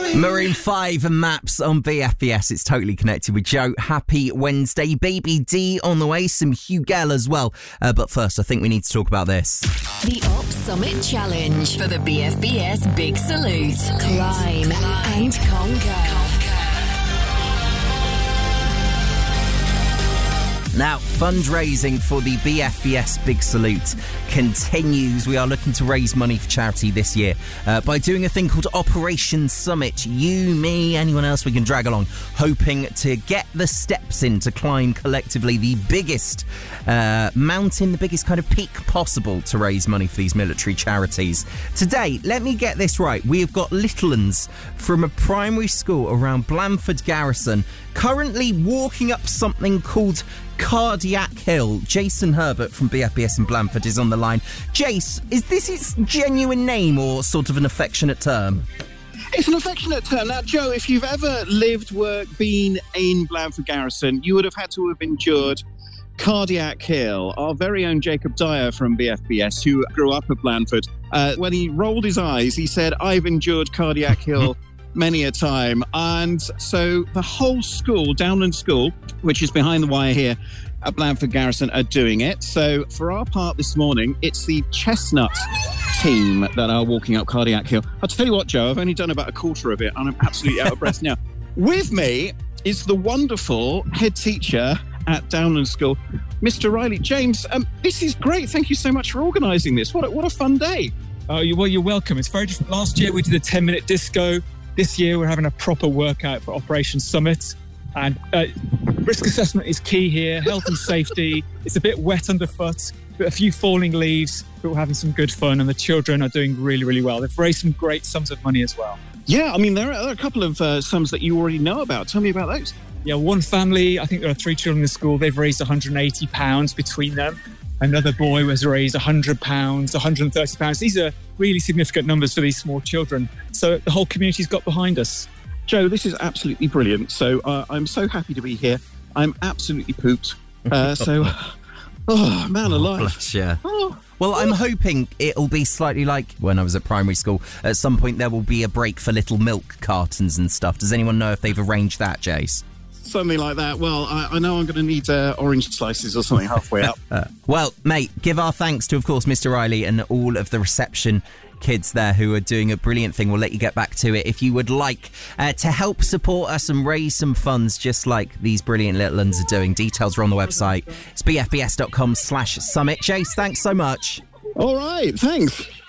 Maroon 5 and Maps on BFBS. It's Totally Connected with Joe. Happy Wednesday. Baby D on the way. Some Hugh Gell as well. But first, I think we need to talk about this. The Op Summit Challenge for the BFBS Big Salute. Climb and conquer. Now, fundraising for the BFBS Big Salute continues. We are looking to raise money for charity this year by doing a thing called Operation Summit. You, me, anyone else we can drag along, hoping to get the steps in to climb collectively the biggest mountain, the biggest kind of peak possible to raise money for these military charities. Today, let me get this right. We have got little uns from a primary school around Blandford Garrison currently walking up something called Cardiac Hill. Jason Herbert from BFBS in Blandford is on the line. Jace, is this its genuine name or sort of an affectionate term? It's an affectionate term. Now, Joe, if you've ever lived, worked, been in Blandford Garrison, you would have had to have endured Cardiac Hill. Our very own Jacob Dyer from BFBS, who grew up at Blandford, when he rolled his eyes, he said, "I've endured Cardiac Hill many a time." And so the whole school, Downland School, which is behind the wire here at Blandford Garrison, are doing it. So for our part this morning, it's the Chestnut team that are walking up Cardiac Hill. I'll tell you what, Joe, I've only done about a quarter of it and I'm absolutely out of breath now. With me is the wonderful head teacher at Downland School, Mr. Riley. James, this is great. Thank you so much for organising this. What a fun day. Oh, you're welcome. It's very different. Last year we did a 10-minute disco. This year we're having a proper workout for Operation Summit. And risk assessment is key here, health and safety. It's a bit wet underfoot, a few falling leaves, but we're having some good fun and the children are doing really, really well. They've raised some great sums of money as well. Yeah, I mean, there are a couple of sums that you already know about. Tell me about those. Yeah, one family, I think there are 3 children in the school, they've raised £180 between them. Another boy has raised £100, £130. These are really significant numbers for these small children. So the whole community's got behind us. Joe, this is absolutely brilliant. So I'm so happy to be here. I'm absolutely pooped. Oh, man alive. Bless you. Well, I'm hoping it'll be slightly like when I was at primary school. At some point, there will be a break for little milk cartons and stuff. Does anyone know if they've arranged that, Jace? Something like that. Well, I know I'm going to need orange slices or something halfway up. Well, mate, give our thanks to, of course, Mr. Riley and all of the reception kids there who are doing a brilliant thing. We'll let you get back to it. If you would like to help support us and raise some funds just like these brilliant little uns are doing, details are on the website. It's bfbs.com/summit. Jace, thanks so much. All right, thanks.